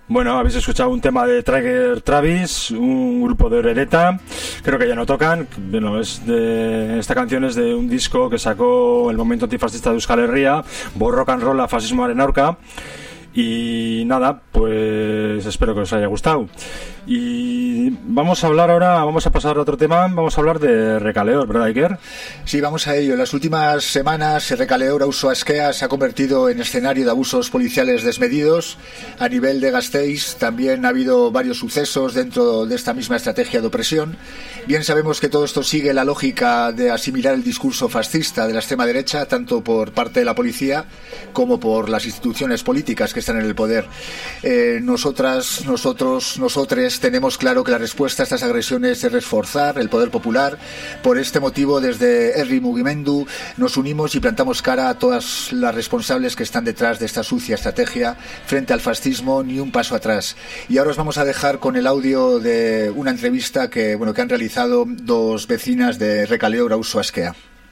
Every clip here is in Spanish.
Bueno, habéis escuchado un tema de Trigger Travis, un grupo de Orereta, creo que ya no tocan. Bueno, esta canción es de un disco que sacó el movimiento antifascista de Euskal Herria, Bo Rock and Roll a Fascismoaren aurka. Y nada, pues espero que os haya gustado. Y vamos a pasar a otro tema, vamos a hablar de Recaleor, ¿verdad, Iker? Sí, vamos a ello. En las últimas semanas, Recaleor Auzo Askea se ha convertido en escenario de abusos policiales desmedidos. A nivel de Gasteiz también ha habido varios sucesos dentro de esta misma estrategia de opresión. Bien sabemos que todo esto sigue la lógica de asimilar el discurso fascista de la extrema derecha, tanto por parte de la policía como por las instituciones políticas que están en el poder. Nosotros tenemos claro que la respuesta a estas agresiones es reforzar el poder popular. Por este motivo, desde Herri Mugimendu nos unimos y plantamos cara a todas las responsables que están detrás de esta sucia estrategia frente al fascismo, ni un paso atrás. Y ahora os vamos a dejar con el audio de una entrevista que han realizado dos vecinas de Recaleor Auzo Askea.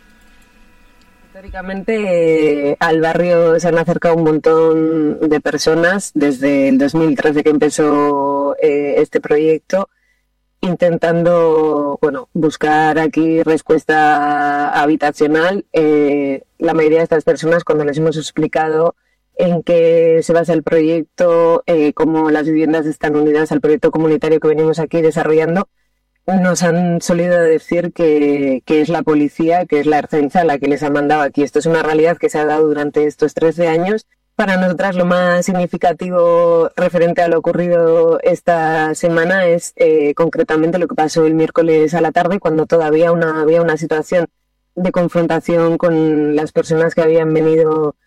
Históricamente al barrio se han acercado un montón de personas desde el 2013 que empezó este proyecto, intentando buscar aquí respuesta habitacional. La mayoría de estas personas, cuando les hemos explicado en qué se basa el proyecto, cómo las viviendas están unidas al proyecto comunitario que venimos aquí desarrollando, nos han solido decir que es la policía, que es la Ertzaintza la que les ha mandado aquí. Esto es una realidad que se ha dado durante estos 13 años. Para nosotras lo más significativo referente a lo ocurrido esta semana es concretamente lo que pasó el miércoles a la tarde, cuando todavía había una situación de confrontación con las personas que habían venido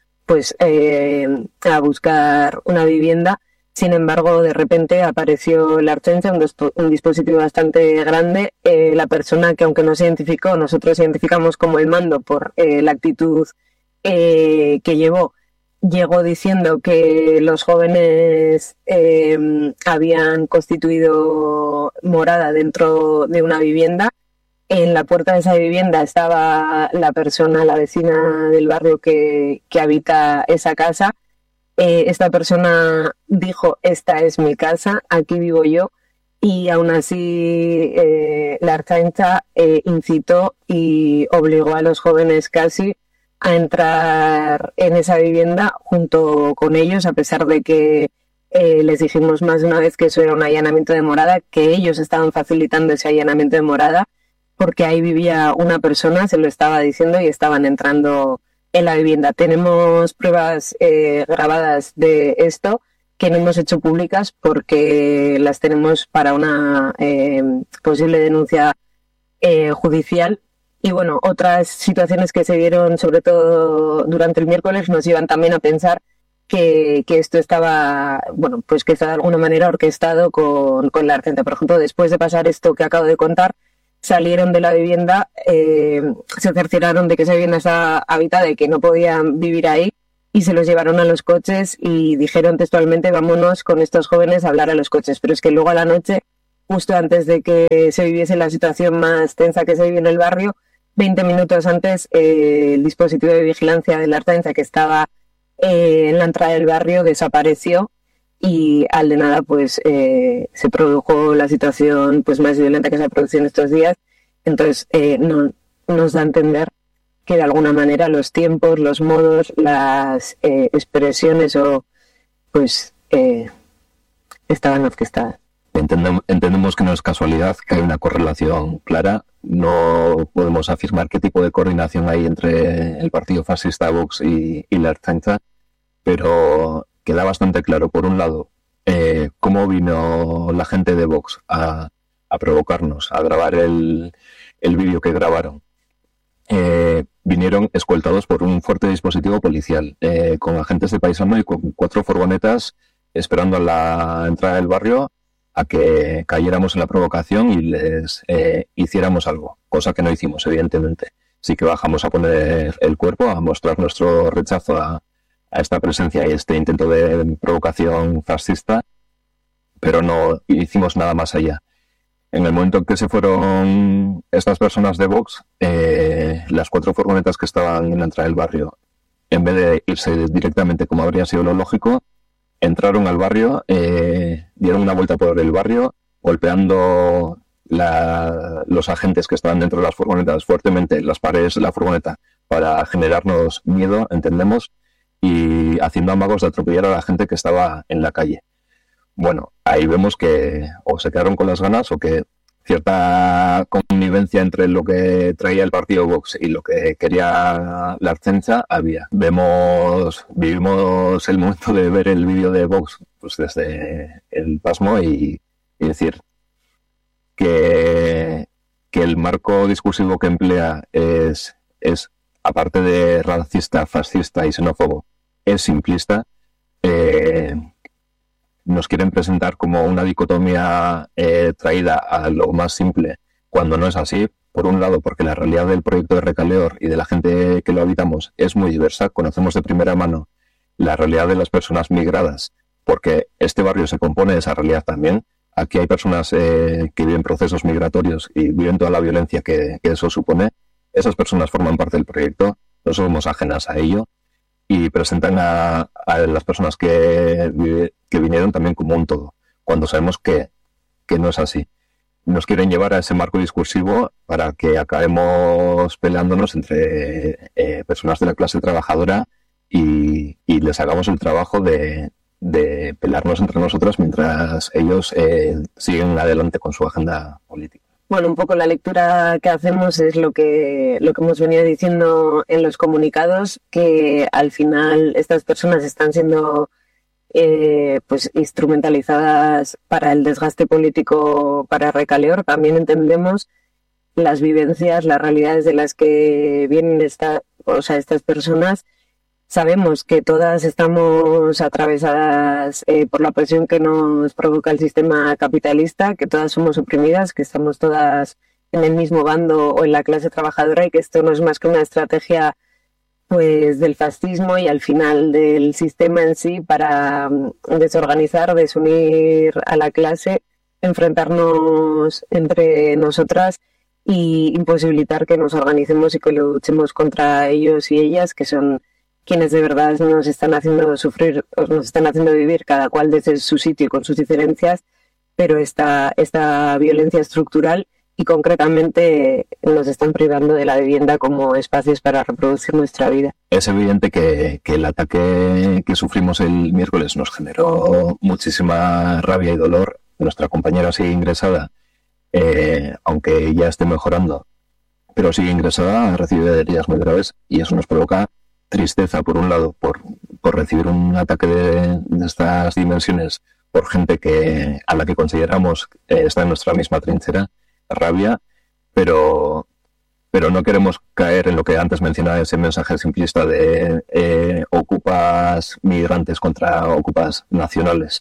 a buscar una vivienda. Sin embargo, de repente apareció la Ertzaintza, un dispositivo bastante grande. La persona que, aunque no se identificó, nosotros identificamos como el mando por la actitud que llegó diciendo que los jóvenes habían constituido morada dentro de una vivienda. En la puerta de esa vivienda estaba la vecina del barrio que habita esa casa. Esta persona dijo: esta es mi casa, aquí vivo yo, y aún así la Ertzaintza incitó y obligó a los jóvenes casi a entrar en esa vivienda junto con ellos, a pesar de que les dijimos más de una vez que eso era un allanamiento de morada, que ellos estaban facilitando ese allanamiento de morada porque ahí vivía una persona, se lo estaba diciendo, y estaban entrando en la vivienda. Tenemos pruebas grabadas de esto que no hemos hecho públicas porque las tenemos para una posible denuncia judicial. Y otras situaciones que se dieron, sobre todo durante el miércoles, nos llevan también a pensar que esto estaba, que está de alguna manera orquestado con la Ertzaintza. Por ejemplo, después de pasar esto que acabo de contar, salieron de la vivienda, se cercioraron de que esa vivienda estaba habitada y que no podían vivir ahí, y se los llevaron a los coches y dijeron textualmente: vámonos con estos jóvenes a hablar a los coches. Pero es que luego a la noche, justo antes de que se viviese la situación más tensa que se vive en el barrio, 20 minutos antes, el dispositivo de vigilancia de la Ertzaintza que estaba en la entrada del barrio desapareció, y al de nada se produjo la situación más violenta que se ha producido en estos días. Entonces no nos da a entender que de alguna manera los tiempos, los modos, las expresiones estaban orquestadas. Entendemos que no es casualidad, que hay una correlación clara. No podemos afirmar qué tipo de coordinación hay entre el partido fascista Vox y la Ertzaintza, pero queda bastante claro, por un lado, cómo vino la gente de Vox a provocarnos, a grabar el vídeo que grabaron. Vinieron escoltados por un fuerte dispositivo policial, con agentes de paisano y con 4 furgonetas esperando a la entrada del barrio a que cayéramos en la provocación y les hiciéramos algo, cosa que no hicimos, evidentemente. Sí que bajamos a poner el cuerpo, a mostrar nuestro rechazo a esta presencia y este intento de provocación fascista, pero no hicimos nada más allá. En el momento en que se fueron estas personas de Vox, las 4 furgonetas que estaban en la entrada del barrio, en vez de irse directamente como habría sido lo lógico, entraron al barrio, dieron una vuelta por el barrio, golpeando los agentes que estaban dentro de las furgonetas fuertemente las paredes de la furgoneta para generarnos miedo, entendemos, y haciendo amagos de atropellar a la gente que estaba en la calle. Bueno, ahí vemos que o se quedaron con las ganas o que cierta connivencia entre lo que traía el partido Vox y lo que quería la Ertzaintza había. Vivimos el momento de ver el vídeo de Vox pues desde el pasmo y decir que el marco discursivo que emplea es aparte de racista, fascista y xenófobo, es simplista. Nos quieren presentar como una dicotomía traída a lo más simple, cuando no es así. Por un lado, porque la realidad del proyecto de Recaleor y de la gente que lo habitamos es muy diversa. Conocemos de primera mano la realidad de las personas migradas, porque este barrio se compone de esa realidad también. Aquí hay personas que viven procesos migratorios y viven toda la violencia que eso supone. Esas personas forman parte del proyecto, no somos ajenas a ello, y presentan a las personas que vinieron también como un todo, cuando sabemos que no es así. Nos quieren llevar a ese marco discursivo para que acabemos peleándonos entre personas de la clase trabajadora y les hagamos el trabajo de pelearnos entre nosotros mientras ellos siguen adelante con su agenda política. Bueno, un poco la lectura que hacemos es lo que hemos venido diciendo en los comunicados, que al final estas personas están siendo pues instrumentalizadas para el desgaste político para Recaleor. También entendemos las vivencias, las realidades de las que vienen estas personas. Sabemos que todas estamos atravesadas por la presión que nos provoca el sistema capitalista, que todas somos oprimidas, que estamos todas en el mismo bando o en la clase trabajadora y que esto no es más que una estrategia pues del fascismo y al final del sistema en sí para desorganizar, desunir a la clase, enfrentarnos entre nosotras y imposibilitar que nos organicemos y que luchemos contra ellos y ellas, que son quienes de verdad nos están haciendo sufrir, nos están haciendo vivir cada cual desde su sitio y con sus diferencias, pero esta violencia estructural y concretamente nos están privando de la vivienda como espacios para reproducir nuestra vida. Es evidente que el ataque que sufrimos el miércoles nos generó muchísima rabia y dolor. Nuestra compañera sigue ingresada, aunque ya esté mejorando, pero sigue ingresada, recibe heridas muy graves y eso nos provoca tristeza, por un lado, por recibir un ataque de estas dimensiones por gente a la que consideramos está en nuestra misma trinchera, rabia, pero no queremos caer en lo que antes mencionaba, ese mensaje simplista de ocupas migrantes contra ocupas nacionales.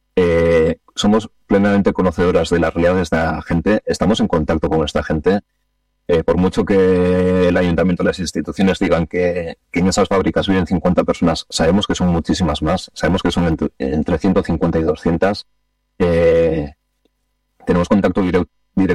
Somos plenamente conocedoras de las realidades de esta gente, estamos en contacto con esta gente. Por mucho que el ayuntamiento y las instituciones digan que en esas fábricas viven 50 personas, sabemos que son muchísimas más, sabemos que son entre 150 y 200. Tenemos contacto